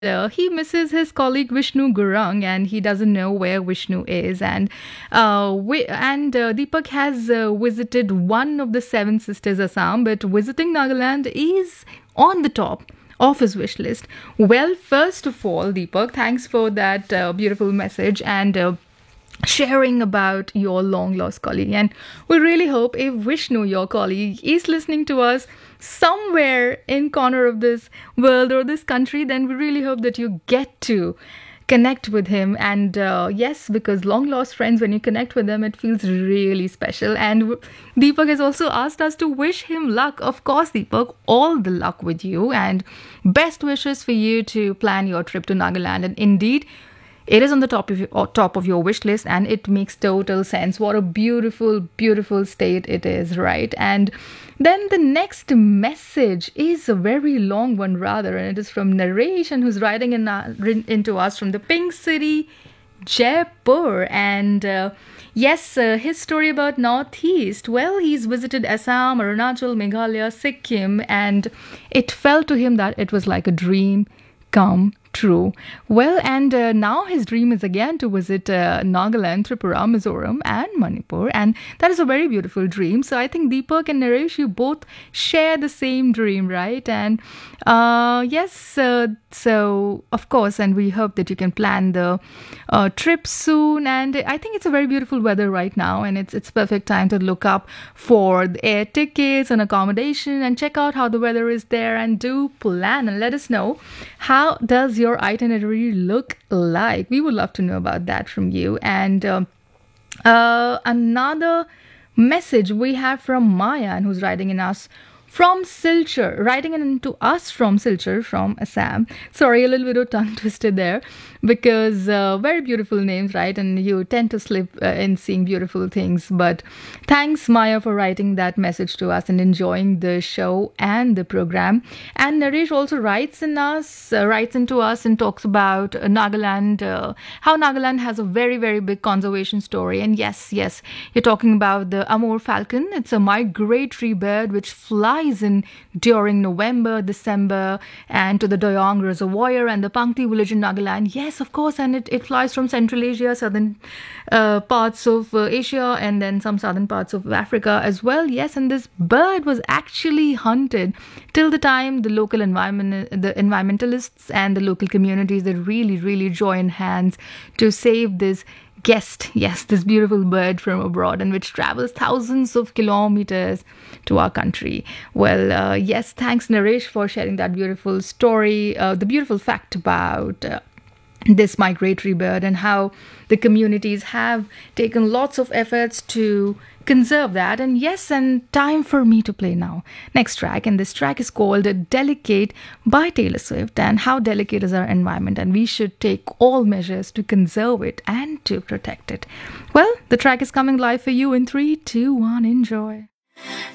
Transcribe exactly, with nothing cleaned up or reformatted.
Uh, he misses his colleague Vishnu Gurung, and he doesn't know where Vishnu is. And uh, we, and uh, Deepak has uh, visited one of the seven sisters Assam, but visiting Nagaland is on the top of his wish list. Well, first of all, Deepak, thanks for that uh, beautiful message and. Uh, sharing about your long lost colleague, and we really hope if Vishnu, your colleague, is listening to us somewhere in corner of this world or this country, then we really hope that you get to connect with him. And uh, yes, because long lost friends, when you connect with them, it feels really special. And Deepak has also asked us to wish him luck. Of course, Deepak, all the luck with you and best wishes for you to plan your trip to Nagaland. And indeed, it is on the top of your top of your wish list, and it makes total sense. What a beautiful, beautiful state it is, right? And then the next message is a very long one, rather, and it is from Naresh, and who's writing in, uh, into us from the Pink City, Jaipur. And uh, yes, uh, his story about Northeast. Well, he's visited Assam, Arunachal, Meghalaya, Sikkim, and it felt to him that it was like a dream come true. Well, and uh, now his dream is again to visit uh, Nagaland, Tripura, Mizoram, and Manipur, and that is a very beautiful dream. So I think Deepak and Naresh, you both share the same dream, right? And uh, yes, uh, so of course, and we hope that you can plan the uh, trip soon. And I think it's a very beautiful weather right now, and it's it's perfect time to look up for the air tickets and accommodation and check out how the weather is there, and do plan and let us know how does your itinerary look like. We would love to know about that from you. And uh, uh, another message we have from Maya, and who's writing in us from Silchar, writing into us from Silchar, from Assam. Sorry, a little bit of tongue twisted there, because uh, very beautiful names, right? And you tend to slip uh, in seeing beautiful things. But thanks, Maya, for writing that message to us and enjoying the show and the program. And Naresh also writes in us, uh, writes into us and talks about uh, Nagaland, uh, how Nagaland has a very, very big conservation story. And yes, yes, you're talking about the Amur falcon. It's a migratory bird which flies in during November, December, and to the Doyong Reservoir and the Pangti village in Nagaland. Yes, of course, and it, it flies from Central Asia, southern uh, parts of uh, Asia, and then some southern parts of Africa as well. Yes, and this bird was actually hunted till the time the local environment, the environmentalists and the local communities that really, really join hands to save this guest, yes, this beautiful bird from abroad, and which travels thousands of kilometers to our country. Well, uh, yes, thanks Naresh for sharing that beautiful story, uh, the beautiful fact about uh, this migratory bird, and how the communities have taken lots of efforts to conserve that. And yes, and time for me to play now next track, and this track is called Delicate by Taylor Swift. And how delicate is our environment, and we should take all measures to conserve it and to protect it. Well, the track is coming live for you in three, two, one, enjoy.